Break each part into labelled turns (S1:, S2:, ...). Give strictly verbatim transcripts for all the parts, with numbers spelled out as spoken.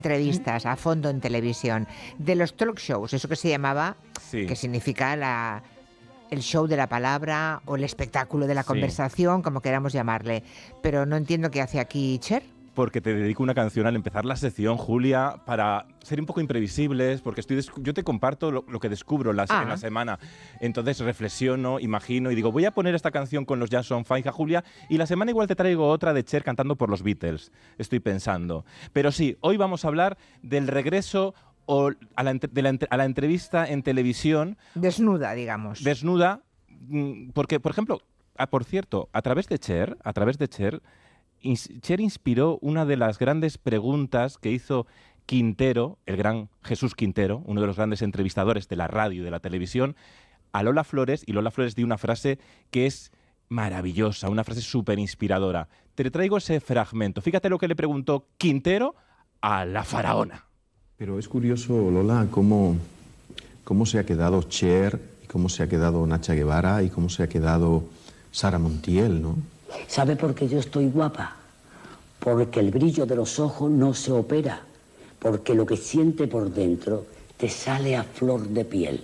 S1: entrevistas a fondo en televisión, de los talk shows, eso que se llamaba,
S2: Sí.
S1: que significa la, el show de la palabra o el espectáculo de la
S2: Sí.
S1: conversación, como queramos llamarle. Pero no entiendo qué hace aquí Cher.
S2: Porque te dedico una canción al empezar la sección, Julia, para ser un poco imprevisibles, porque estoy yo te comparto lo, lo que descubro las,
S1: Ah.
S2: en la semana. Entonces reflexiono, imagino y digo, voy a poner esta canción con los Jackson Five, Julia, y la semana igual te traigo otra de Cher cantando por los Beatles. Estoy pensando. Pero sí, hoy vamos a hablar del regreso o a la, de la, a la entrevista en televisión.
S1: Desnuda, digamos.
S2: Desnuda, porque, por ejemplo, ah, por cierto, a través de Cher, a través de Cher, Cher inspiró una de las grandes preguntas que hizo Quintero, el gran Jesús Quintero, uno de los grandes entrevistadores de la radio y de la televisión, a Lola Flores, y Lola Flores dio una frase que es maravillosa, una frase súper inspiradora. Te traigo ese fragmento. Fíjate lo que le preguntó Quintero a la faraona.
S3: Pero es curioso, Lola, cómo, cómo se ha quedado Cher, y cómo se ha quedado Nacha Guevara y cómo se ha quedado Sara Montiel, ¿no?
S4: ¿Sabe por qué yo estoy guapa? Porque el brillo de los ojos no se opera, porque lo que siente por dentro te sale a flor de piel.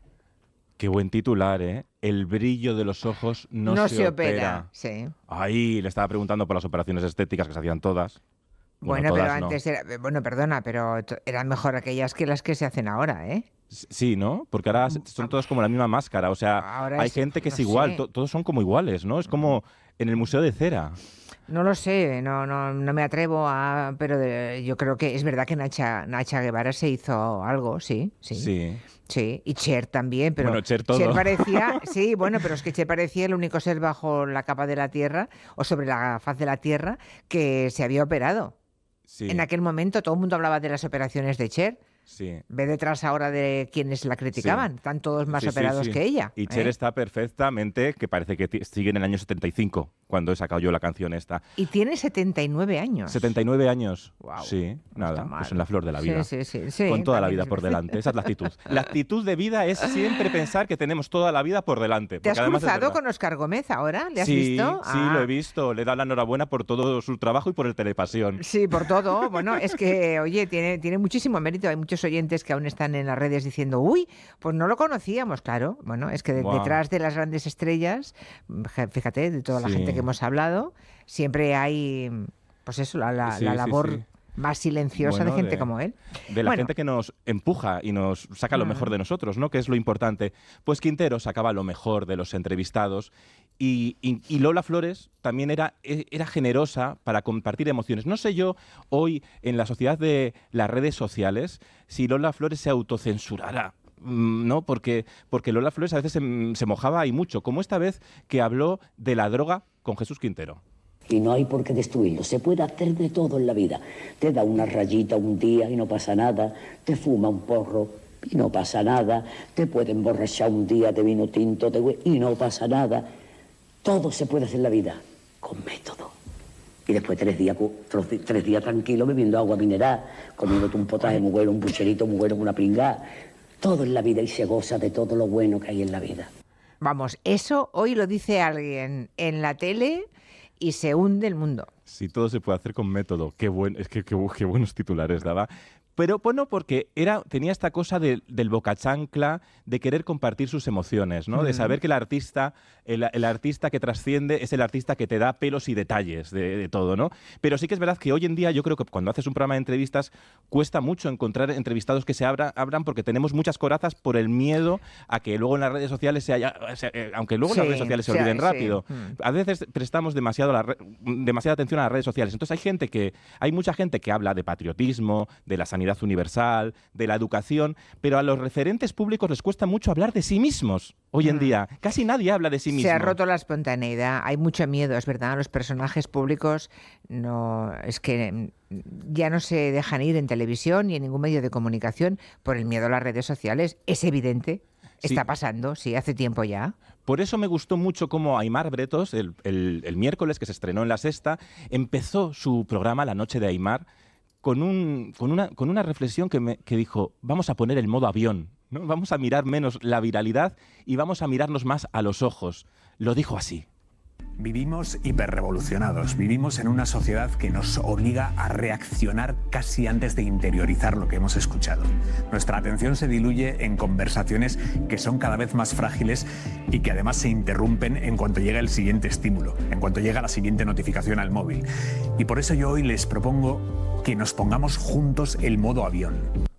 S2: Qué buen titular, ¿eh? El brillo de los ojos no,
S1: no
S2: se,
S1: se
S2: opera.
S1: opera. Sí.
S2: Ahí le estaba preguntando por las operaciones estéticas que se hacían todas.
S1: Bueno,
S2: Bueno,
S1: pero
S2: todas no.
S1: antes era, bueno, perdona, pero eran mejor aquellas que las que se hacen ahora, ¿eh?
S2: Sí, ¿no? Porque ahora son todas como la misma máscara. O sea,
S1: Ahora
S2: hay
S1: es-
S2: gente que
S1: no
S2: es igual.
S1: sé.
S2: to- Todos son como iguales, ¿no? Es como en el Museo de Cera.
S1: No lo sé, no, no, no me atrevo a, pero de- yo creo que es verdad que Nacha, Nacha Guevara se hizo algo, sí, sí, sí,
S2: Sí.
S1: y Cher también, pero
S2: Bueno, Cher todo.
S1: parecía, sí, bueno, pero es que Cher parecía el único ser bajo la capa de la tierra o sobre la faz de la tierra que se había operado.
S2: Sí.
S1: En aquel momento todo el mundo hablaba de las operaciones de Cher.
S2: Sí.
S1: Ve detrás ahora de quienes la criticaban,
S2: Sí.
S1: están todos más
S2: Sí, sí,
S1: operados
S2: sí.
S1: que ella.
S2: Y Cher
S1: ¿eh?
S2: está perfectamente, que parece que ti- sigue en el año setenta y cinco, cuando he sacado yo la canción esta.
S1: Y tiene setenta y nueve años.
S2: setenta y nueve años.
S1: Guau,
S2: Sí,
S1: no
S2: nada,
S1: está mal.
S2: pues en la flor de la
S1: Sí,
S2: vida.
S1: sí, sí, sí,
S2: Con toda la
S1: también
S2: vida
S1: es
S2: por
S1: verdad.
S2: delante. Esa es la actitud. La actitud de vida es siempre pensar que tenemos toda la vida por delante.
S1: ¿Te has
S2: porque además es
S1: cruzado
S2: verdad.
S1: con Óscar Gómez ahora? ¿Le has
S2: sí,
S1: visto?
S2: Sí,
S1: Ah.
S2: lo he visto. Le da la enhorabuena por todo su trabajo y por el Telepasión.
S1: Sí, por todo. Bueno, es que, oye, tiene, tiene muchísimo mérito. Hay muchos oyentes que aún están en las redes diciendo, uy, pues no lo conocíamos, claro. Bueno, es que de-
S2: Guau.
S1: detrás de las grandes estrellas, je- fíjate, de toda la
S2: Sí.
S1: gente que hemos hablado, siempre hay, pues eso, la, la-
S2: Sí,
S1: la
S2: sí,
S1: labor
S2: sí.
S1: más silenciosa
S2: Bueno,
S1: de gente
S2: de-
S1: como él.
S2: De la
S1: Bueno.
S2: gente que nos empuja y nos saca lo
S1: Mm.
S2: mejor de nosotros, ¿no? Que es lo importante. Pues Quintero sacaba lo mejor de los entrevistados y, y- y Lola Flores también era, e- era generosa para compartir emociones. No sé yo hoy en la sociedad de las redes sociales si Lola Flores se autocensurará. Mm, No, porque, porque Lola Flores a veces se, se mojaba y mucho, como esta vez que habló de la droga con Jesús Quintero.
S4: Y no hay por qué destruirlo. Se puede hacer de todo en la vida. Te da una rayita un día y no pasa nada. Te fuma un porro y no pasa nada. Te puede emborrachar un día de vino tinto de hue- y no pasa nada. Todo se puede hacer en la vida con método. Y después tres días, cu- tres, tres días tranquilo bebiendo agua mineral, comiéndote un potaje muy bueno, un pucherito muy bueno, una pringada. Todo en la vida y se goza de todo lo bueno que hay en la vida.
S1: Vamos, eso hoy lo dice alguien en la tele y se hunde el mundo.
S2: Si todo se puede hacer con método. Qué buen, es que qué, bu- qué buenos titulares daba. Pero bueno, porque era, tenía esta cosa de- del bocachancla, de querer compartir sus emociones, ¿no? De saber que el artista, el, el artista que trasciende es el artista que te da pelos y detalles de, de todo, ¿no? Pero sí que es verdad que hoy en día yo creo que cuando haces un programa de entrevistas cuesta mucho encontrar entrevistados que se abra, abran porque tenemos muchas corazas por el miedo a que luego en las redes sociales se haya, se- eh, aunque luego en las
S1: Sí,
S2: redes sociales se
S1: sí,
S2: olviden
S1: sí.
S2: rápido.
S1: Mm.
S2: A veces prestamos demasiado la re- demasiada atención a las redes sociales. Entonces hay gente que hay mucha gente que habla de patriotismo, de la sanidad universal, de la educación, pero a los referentes públicos les cuesta mucho hablar de sí mismos hoy en
S1: Mm.
S2: día. Casi nadie habla de sí mismo.
S1: Se ha roto la espontaneidad, hay mucho miedo, es verdad, los personajes públicos no es que mm, ya no se dejan ir en televisión ni en ningún medio de comunicación por el miedo a las redes sociales, es evidente.
S2: Sí.
S1: Está pasando, sí, hace tiempo ya.
S2: Por eso me gustó mucho cómo Aimar Bretos, el, el- el miércoles que se estrenó en La Sexta, empezó su programa La Noche de Aimar con, un, con, una, con una reflexión que, me, que dijo, vamos a poner el modo avión, ¿no? Vamos a mirar menos la viralidad y vamos a mirarnos más a los ojos. Lo dijo así.
S5: Vivimos hiperrevolucionados, vivimos en una sociedad que nos obliga a reaccionar casi antes de interiorizar lo que hemos escuchado. Nuestra atención se diluye en conversaciones que son cada vez más frágiles y que además se interrumpen en cuanto llega el siguiente estímulo, en cuanto llega la siguiente notificación al móvil. Y por eso yo hoy les propongo que nos pongamos juntos el modo avión.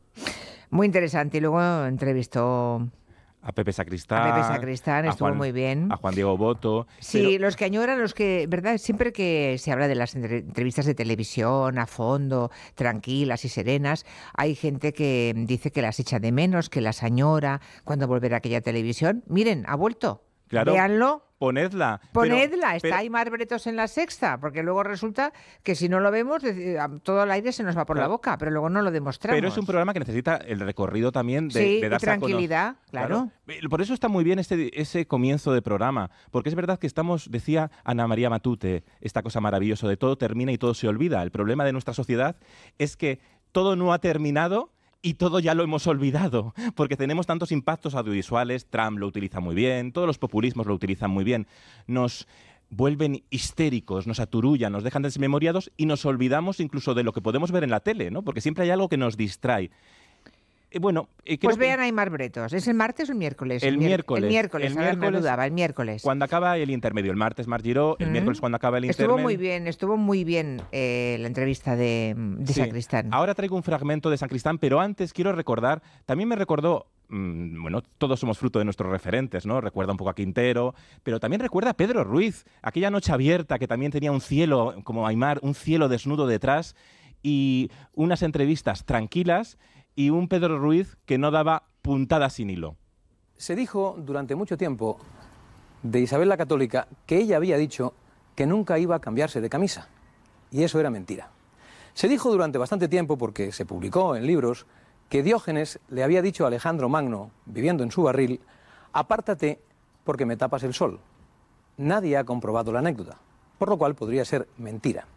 S1: Muy interesante. Y luego entrevistó
S2: a Pepe Sacristán.
S1: A Pepe Sacristán, estuvo
S2: Juan,
S1: muy bien.
S2: A Juan Diego Boto.
S1: Sí, pero... los que añoran, los que, ¿verdad? Siempre que se habla de las entrevistas de televisión a fondo, tranquilas y serenas, hay gente que dice que las echa de menos, que las añora cuando volverá aquella televisión. Miren, ha vuelto.
S2: Claro.
S1: Véanlo.
S2: Ponedla.
S1: Ponedla,
S2: pero,
S1: está
S2: pero...
S1: Aimar Bretos en La Sexta, porque luego resulta que si no lo vemos, todo el aire se nos va por claro. la boca, pero luego no lo demostramos.
S2: Pero es un programa que necesita el recorrido también de,
S1: sí,
S2: de darse
S1: tranquilidad,
S2: a
S1: claro.
S2: claro. Por eso está muy bien este, ese comienzo de programa, porque es verdad que estamos, decía Ana María Matute, esta cosa maravillosa de todo termina y todo se olvida. El problema de nuestra sociedad es que todo no ha terminado y todo ya lo hemos olvidado, porque tenemos tantos impactos audiovisuales, Trump lo utiliza muy bien, todos los populismos lo utilizan muy bien, nos vuelven histéricos, nos aturullan, nos dejan desmemoriados y nos olvidamos incluso de lo que podemos ver en la tele, ¿no? Porque siempre hay algo que nos distrae. Eh, bueno, eh, creo
S1: pues vean
S2: que...
S1: a Aimar Bretos. ¿Es el martes o el miércoles?
S2: El, el miércoles.
S1: El miércoles,
S2: el
S1: miércoles,
S2: miércoles
S1: me dudaba, el miércoles.
S2: Cuando acaba el intermedio. El martes Mar Giró, el mm. miércoles cuando acaba el intermedio.
S1: Estuvo muy bien, estuvo muy bien eh, la entrevista de, de
S2: sí.
S1: Sacristán.
S2: Ahora traigo un fragmento de Sacristán, pero antes quiero recordar, también me recordó, mmm, bueno, todos somos fruto de nuestros referentes, ¿no? Recuerda un poco a Quintero, pero también recuerda a Pedro Ruiz, aquella noche abierta que también tenía un cielo, como Aimar, un cielo desnudo detrás y unas entrevistas tranquilas y un Pedro Ruiz que no daba puntada sin hilo.
S6: Se dijo durante mucho tiempo de Isabel la Católica que ella había dicho que nunca iba a cambiarse de camisa. Y eso era mentira. Se dijo durante bastante tiempo, porque se publicó en libros, que Diógenes le había dicho a Alejandro Magno, viviendo en su barril, apártate porque me tapas el sol. Nadie ha comprobado la anécdota, por lo cual podría ser mentira.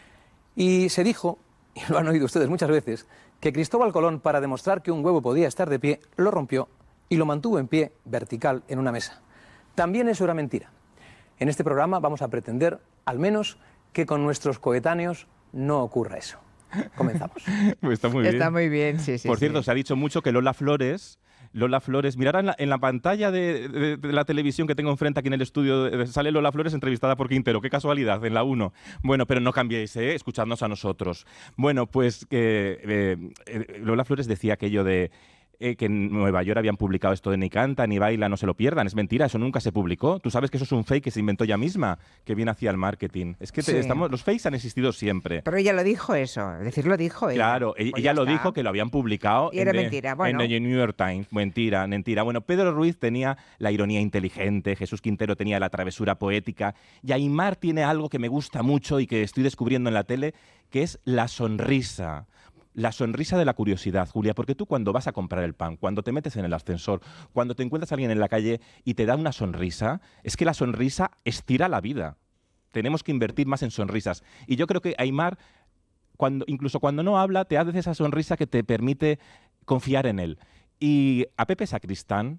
S6: Y se dijo, y lo han oído ustedes muchas veces, que Cristóbal Colón, para demostrar que un huevo podía estar de pie, lo rompió y lo mantuvo en pie, vertical, en una mesa. También eso era mentira. En este programa vamos a pretender, al menos, que con nuestros coetáneos no ocurra eso. Comenzamos.
S2: Está muy bien.
S1: Está muy bien, sí, sí.
S2: Por cierto,
S1: sí.
S2: se ha dicho mucho que Lola Flores... Lola Flores, mirad en la, en la pantalla de, de, de la televisión que tengo enfrente aquí en el estudio, de, sale Lola Flores entrevistada por Quintero. Qué casualidad, en la uno. Bueno, pero no cambiéis, ¿eh? Escuchadnos a nosotros. Bueno, pues eh, eh, Lola Flores decía aquello de... Eh, que en Nueva York habían publicado esto de ni canta, ni baila, no se lo pierdan. Es mentira, eso nunca se publicó. Tú sabes que eso es un fake que se inventó ella misma, que viene hacia el marketing. Es que te,
S1: sí.
S2: estamos, los fakes han existido siempre.
S1: Pero ella lo dijo eso, es decir, lo dijo ella.
S2: Claro, pues ella lo está. dijo, que lo habían publicado
S1: y era
S2: en,
S1: mentira. Bueno.
S2: en el New York Times. Mentira, mentira. Bueno, Pedro Ruiz tenía la ironía inteligente, Jesús Quintero tenía la travesura poética, y Aimar tiene algo que me gusta mucho y que estoy descubriendo en la tele, que es la sonrisa. La sonrisa de la curiosidad, Julia, porque tú cuando vas a comprar el pan, cuando te metes en el ascensor, cuando te encuentras a alguien en la calle y te da una sonrisa, es que la sonrisa estira la vida. Tenemos que invertir más en sonrisas. Y yo creo que Aimar, cuando, incluso cuando no habla, te hace esa sonrisa que te permite confiar en él. Y a Pepe Sacristán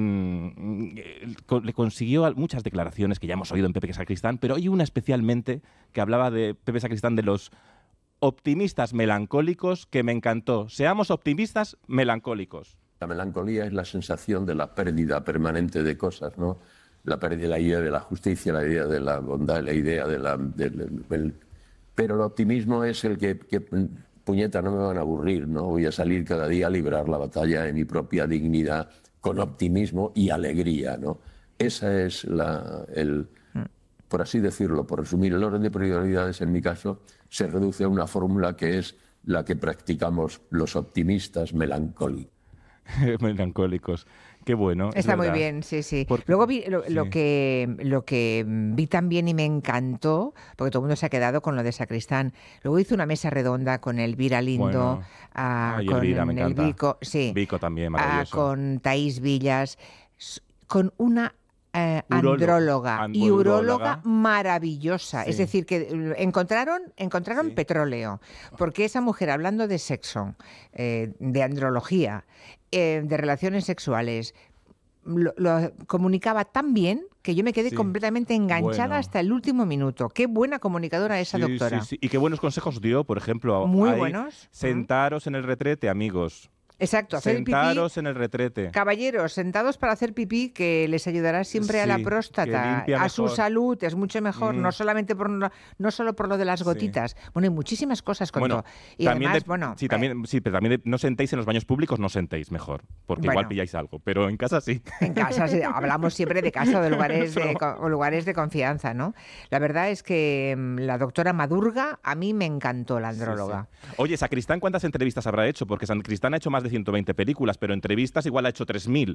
S2: mmm, le consiguió muchas declaraciones que ya hemos oído en Pepe Sacristán, pero hay una especialmente que hablaba de Pepe Sacristán de los optimistas melancólicos, que me encantó. Seamos optimistas melancólicos.
S7: La melancolía es la sensación de la pérdida permanente de cosas, ¿no? La pérdida de la idea de la justicia, la idea de la bondad, la idea de la... del, del... Pero el optimismo es el que, que, puñeta, no me van a aburrir, ¿no? Voy a salir cada día a librar la batalla de mi propia dignidad con optimismo y alegría, ¿no? Esa es la... el, por así decirlo, por resumir, el orden de prioridades en mi caso se reduce a una fórmula que es la que practicamos los optimistas melancólicos.
S2: Melancólicos. Qué bueno.
S1: Está muy bien, sí, sí. Porque, Luego vi lo, sí. lo, que, lo que vi también y me encantó, porque todo el mundo se ha quedado con lo de Sacristán. Luego hizo una mesa redonda con Elvira Lindo,
S2: bueno.
S1: a,
S2: Ay,
S1: con
S2: Elvira, me
S1: el
S2: encanta.
S1: Vico, sí,
S2: Vico también, maravilloso.
S1: A, con Taís Villas, con una... Eh,
S2: Urólogo,
S1: andróloga
S2: and,
S1: y uróloga
S2: uróloga.
S1: maravillosa.
S2: Sí.
S1: Es decir, que encontraron, encontraron sí. petróleo, porque esa mujer, hablando de sexo, eh, de andrología, eh, de relaciones sexuales, lo, lo comunicaba tan bien que yo me quedé
S2: Sí.
S1: completamente enganchada
S2: Bueno.
S1: hasta el último minuto. Qué buena comunicadora esa
S2: Sí,
S1: doctora.
S2: sí, sí. Y qué buenos consejos dio, por ejemplo.
S1: Muy
S2: ahí,
S1: buenos.
S2: Sentaros en el retrete, amigos.
S1: Exacto, hacer pipí.
S2: Sentaros en el retrete.
S1: Caballeros, sentados para hacer pipí, que les ayudará siempre a la
S2: Sí, que
S1: próstata,
S2: limpia
S1: a su
S2: mejor.
S1: salud, es mucho mejor,
S2: Mm.
S1: no solamente por no, no solo por lo de las
S2: Sí.
S1: gotitas. Bueno, hay muchísimas cosas con
S2: Bueno,
S1: todo. Y
S2: también
S1: además,
S2: de-
S1: bueno,
S2: sí,
S1: eh,
S2: también, sí, pero también de- no sentéis en los baños públicos, no sentéis mejor, porque
S1: Bueno.
S2: igual pilláis algo, pero en casa sí.
S1: en casa sí, hablamos siempre de casa o de lugares de,
S2: Pero-
S1: co- o lugares de confianza, ¿no? La verdad es que mm, la doctora Madurga, a mí me encantó, la
S2: Sí,
S1: andróloga.
S2: sí. Oye, Sacristán, ¿cuántas entrevistas habrá hecho? Porque Sacristán ha hecho más de ciento veinte películas, pero entrevistas igual ha hecho tres mil.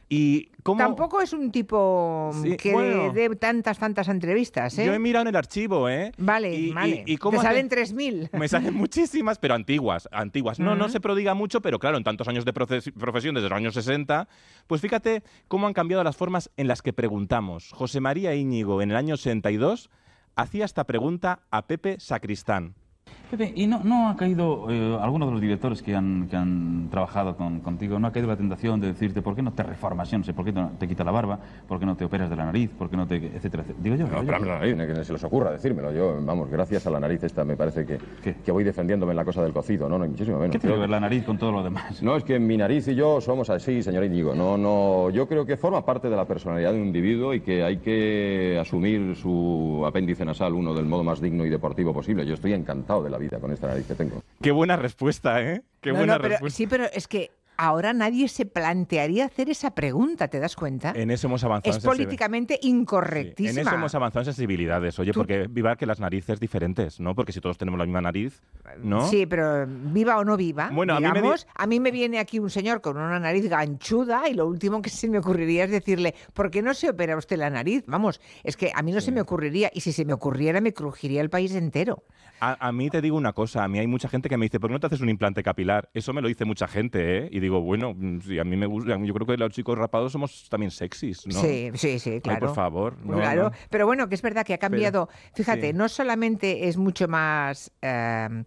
S2: ¿Y cómo?
S1: Tampoco es un tipo
S2: Sí,
S1: que
S2: bueno.
S1: dé tantas, tantas entrevistas, ¿eh?
S2: Yo he mirado en el archivo, ¿eh?
S1: Vale,
S2: Y- y-
S1: vale.
S2: y cómo
S1: Te
S2: hace-
S1: salen tres mil.
S2: Me salen muchísimas, pero antiguas, antiguas. No, no
S1: Ujú.
S2: se prodiga mucho, pero claro, en tantos años de proces- profesión, desde los años sesenta, pues fíjate cómo han cambiado las formas en las que preguntamos. José María Íñigo, en el año ochenta y dos, hacía esta pregunta a Pepe Sacristán.
S8: Pepe, ¿y no, no ha caído eh, alguno de los directores que han, que han trabajado con, contigo, no ha caído la tentación de decirte por qué no te reformas, yo no sé, por qué no te quitas la barba, por qué no te operas de la nariz, por qué no te... etcétera, etcétera? Digo yo.
S9: No,
S8: digo yo.
S9: operarme la nariz, que se les ocurra decírmelo. Yo, vamos, gracias a la nariz esta me parece que,
S8: ¿Qué?
S9: que voy defendiéndome en la cosa del cocido. No, no, hay muchísimo menos.
S8: ¿Qué tiene que
S9: Creo-
S8: ver la nariz con todo lo demás?
S9: No, es que mi nariz y yo somos así, señor Íñigo. No, no, yo creo que forma parte de la personalidad de un individuo y que hay que asumir su apéndice nasal uno del modo más digno y deportivo posible. Yo estoy encantado de la vida con esta nariz que tengo.
S2: Qué buena respuesta, ¿eh? Qué
S1: No,
S2: buena
S1: no, pero,
S2: respuesta.
S1: sí, pero es que ahora nadie se plantearía hacer esa pregunta, ¿te das cuenta?
S2: En eso hemos avanzado.
S1: Es
S2: en sensibil-
S1: políticamente
S2: Sí,
S1: incorrectísima.
S2: En eso hemos avanzado en sensibilidades. Oye,
S1: Tú-
S2: porque vivar que las narices diferentes, ¿no? Porque si todos tenemos la misma nariz, ¿no?
S1: Sí, pero viva o no viva,
S2: Bueno, a mí me di-
S1: digamos, a mí me viene aquí un señor con una nariz ganchuda y lo último que se me ocurriría es decirle, ¿por qué no se opera usted la nariz? Vamos, es que a mí no se me ocurriría, y si se me ocurriera me crujiría el país entero.
S2: A, a mí te digo una cosa, a mí hay mucha gente que me dice, ¿por qué no te haces un implante capilar? Eso me lo dice mucha gente, ¿eh? Y digo, bueno, mm, sí, a mí me gusta, yo creo que los chicos rapados somos también sexys, ¿no?
S1: Sí, sí, sí,
S2: Ay,
S1: claro.
S2: por favor. no,
S1: Claro,
S2: no.
S1: pero bueno, que es verdad que ha cambiado. Fíjate,
S2: sí.
S1: no solamente es mucho más eh,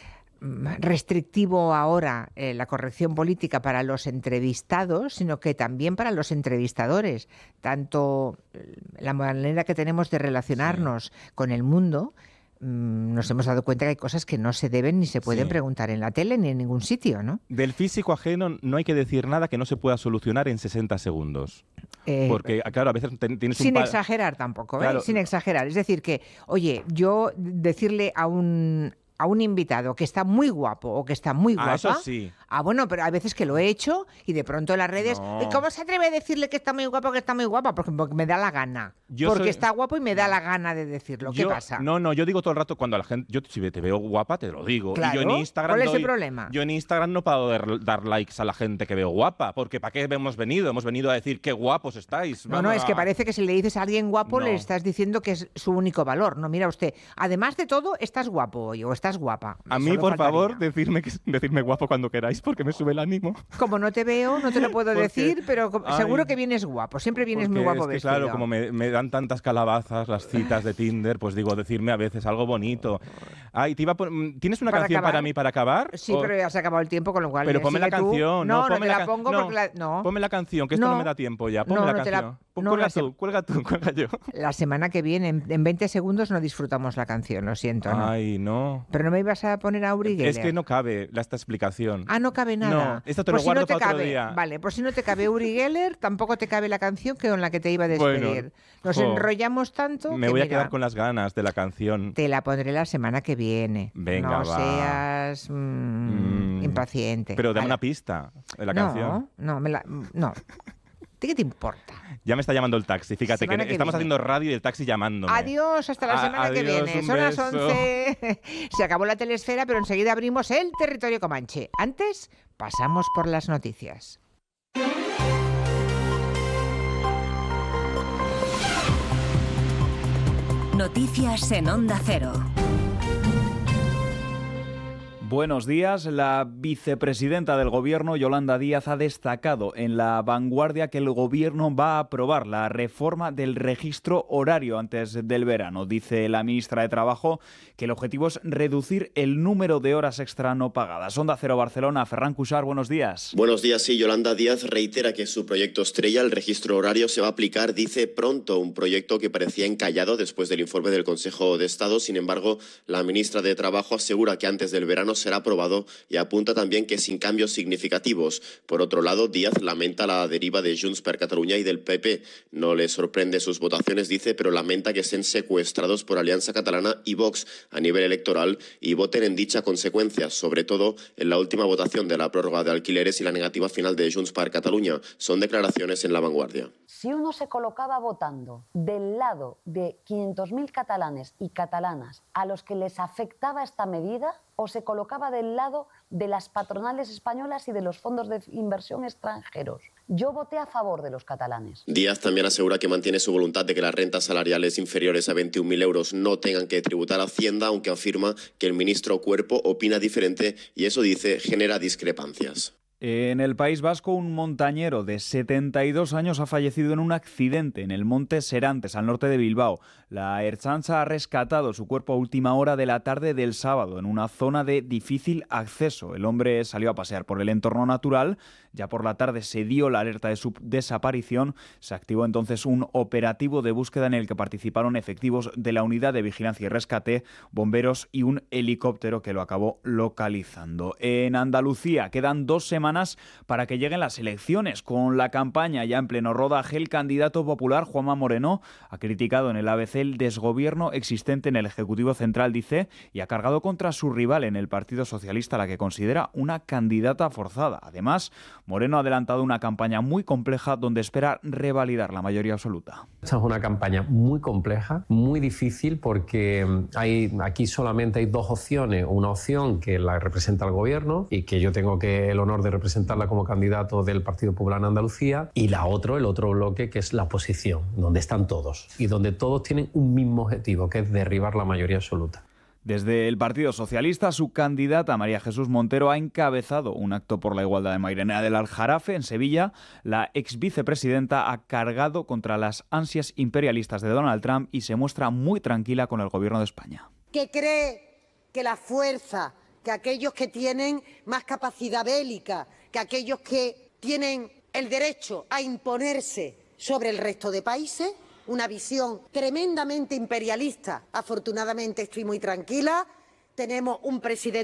S1: restrictivo ahora eh, la corrección política para los entrevistados, sino que también para los entrevistadores. Tanto eh, la manera que tenemos de relacionarnos con el mundo, mm, nos hemos dado cuenta que hay cosas que no se deben ni se pueden
S2: Sí.
S1: preguntar en la tele ni en ningún sitio, ¿no?
S2: Del físico ajeno no hay que decir nada que no se pueda solucionar en sesenta segundos.
S1: Eh,
S2: Porque, claro, a veces ten- tienes un...
S1: Sin
S2: pa-
S1: exagerar tampoco, ¿eh?
S2: Claro.
S1: Sin exagerar. Es decir, que, oye, yo decirle a un, a un invitado que está muy guapo o que está muy guapa...
S2: Ah, eso sí.
S1: Ah, bueno, pero hay veces que lo he hecho y de pronto en las redes...
S2: No.
S1: "¿Y ¿Cómo se atreve a decirle que está muy guapo o que está muy guapa? Porque, porque me da la gana.
S2: Yo
S1: porque
S2: soy-
S1: está guapo y me da la gana de decirlo. ¿Qué
S2: Yo-
S1: pasa?
S2: No, no, yo digo todo el rato cuando a la gente, yo si te veo guapa te lo digo. Y yo en
S1: Claro.
S2: Instagram
S1: ¿Cuál es el
S2: doy-
S1: problema?
S2: Yo en Instagram no puedo dar, dar likes a la gente que veo guapa, porque ¿para qué hemos venido? Hemos venido a decir qué guapos estáis.
S1: No, no,
S2: Vamos
S1: es que
S2: a-
S1: parece que si le dices a alguien guapo
S2: No.
S1: le estás diciendo que es su único valor. No, mira usted, además de todo, estás guapo hoy o estás guapa.
S2: A mí,
S1: Solo
S2: por
S1: faltaría.
S2: favor, decirme, que, decirme guapo cuando queráis, porque me sube el ánimo.
S1: Como no te veo, no te lo puedo
S2: Porque-
S1: decir, pero co-
S2: Ay.
S1: seguro que vienes guapo. Siempre vienes muy
S2: Porque
S1: guapo
S2: es que,
S1: vestido.
S2: claro, como me, me dan tantas calabazas las citas de Tinder, pues digo, decirme a veces algo bonito. Ay, te iba a pon- ¿tienes una
S1: Para
S2: canción
S1: acabar.
S2: para mí para acabar?
S1: Sí,
S2: O-
S1: pero ya se ha acabado el tiempo, con lo cual.
S2: Pero
S1: eh,
S2: ponme la
S1: sigue tú.
S2: canción.
S1: No, no,
S2: ponme
S1: te la
S2: ca-
S1: pongo
S2: no,
S1: porque la. No.
S2: Ponme la canción, que esto no,
S1: No.
S2: me da tiempo ya. Ponme
S1: No,
S2: la
S1: no te la-
S2: canción. Pon-
S1: no,
S2: cuelga
S1: la se-
S2: tú, cuelga tú, cuelga yo.
S1: La semana que viene, en, en veinte segundos, no disfrutamos la canción, lo siento. ¿no?
S2: Ay, no.
S1: Pero no me ibas a poner a Uri Geller.
S2: Es que no cabe la- esta explicación.
S1: Ah, no cabe nada.
S2: No, esto te
S1: Pues
S2: lo guardo
S1: si no te
S2: para otro
S1: cabe,
S2: día.
S1: Vale, pues si no te cabe Uri Geller, tampoco te cabe la canción que con la que te iba a
S2: Bueno,
S1: despedir. Nos
S2: jo,
S1: enrollamos tanto.
S2: Me
S1: que
S2: voy a
S1: mira,
S2: quedar con las ganas de la canción.
S1: Te la pondré la semana que viene.
S2: Venga,
S1: no
S2: va.
S1: seas mm,
S2: Mm.
S1: impaciente.
S2: Pero dame
S1: Ala.
S2: una pista de la
S1: no,
S2: canción.
S1: No, me la, no. ¿Qué te importa?
S2: Ya me está llamando el taxi. Fíjate
S1: Semana
S2: que,
S1: que
S2: estamos
S1: viene.
S2: haciendo radio y el taxi llamándome.
S1: Adiós, hasta la
S2: A-
S1: semana que
S2: adiós,
S1: viene.
S2: un
S1: Son las
S2: beso.
S1: once. Se acabó la telesfera, pero enseguida abrimos el territorio comanche. Antes, pasamos por las noticias.
S10: Noticias en Onda Cero. Buenos días. La vicepresidenta del Gobierno, Yolanda Díaz, ha destacado en La Vanguardia que el Gobierno va a aprobar la reforma del registro horario antes del verano. Dice la ministra de Trabajo que el objetivo es reducir el número de horas extra no pagadas. Onda Cero Barcelona, Ferran Cuixart, buenos días.
S11: Buenos días, sí. Yolanda Díaz reitera que su proyecto estrella, el registro horario, se va a aplicar, dice, pronto. Un proyecto que parecía encallado después del informe del Consejo de Estado. Sin embargo, la ministra de Trabajo asegura que antes del verano será aprobado y apunta también que sin cambios significativos. Por otro lado, Díaz lamenta la deriva de Junts per Catalunya y del P P. No le sorprende sus votaciones, dice, pero lamenta que estén secuestrados por Alianza Catalana y Vox a nivel electoral y voten en dicha consecuencia, sobre todo en la última votación de la prórroga de alquileres y la negativa final de Junts per Catalunya. Son declaraciones en La Vanguardia.
S12: Si uno se colocaba votando del lado de quinientos mil catalanes y catalanas a los que les afectaba esta medida, o se colocaba del lado de las patronales españolas y de los fondos de inversión extranjeros. Yo voté a favor de los catalanes.
S11: Díaz también asegura que mantiene su voluntad de que las rentas salariales inferiores a veintiún mil euros no tengan que tributar a Hacienda, aunque afirma que el ministro Cuerpo opina diferente y eso, dice, genera discrepancias.
S10: En el País Vasco, un montañero de setenta y dos años ha fallecido en un accidente en el monte Serantes, al norte de Bilbao. La Ertzaintza ha rescatado su cuerpo a última hora de la tarde del sábado, en una zona de difícil acceso. El hombre salió a pasear por el entorno natural. Ya por la tarde se dio la alerta de su desaparición. Se activó entonces un operativo de búsqueda en el que participaron efectivos de la Unidad de Vigilancia y Rescate, bomberos y un helicóptero que lo acabó localizando. En Andalucía quedan dos semanas para que lleguen las elecciones. Con la campaña ya en pleno rodaje, el candidato popular Juanma Moreno ha criticado en el A B C el desgobierno existente en el Ejecutivo Central, dice, y ha cargado contra su rival en el Partido Socialista, la que considera una candidata forzada. Además, Moreno ha adelantado una campaña muy compleja donde espera revalidar la mayoría absoluta.
S13: Esta es una campaña muy compleja, muy difícil, porque hay, aquí solamente hay dos opciones. Una opción que la representa el gobierno y que yo tengo que el honor de representarla como candidato del Partido Popular en Andalucía, y la otra, el otro bloque, que es la oposición, donde están todos y donde todos tienen un mismo objetivo, que es derribar la mayoría absoluta.
S10: Desde el Partido Socialista, su candidata María Jesús Montero ha encabezado un acto por la igualdad de Mairena del Aljarafe, en Sevilla. La ex vicepresidenta ha cargado contra las ansias imperialistas de Donald Trump y se muestra muy tranquila con el gobierno de España.
S14: Que cree que la fuerza, que aquellos que tienen más capacidad bélica, que aquellos que tienen el derecho a imponerse sobre el resto de países, una visión tremendamente imperialista. Afortunadamente estoy muy tranquila, tenemos un presidente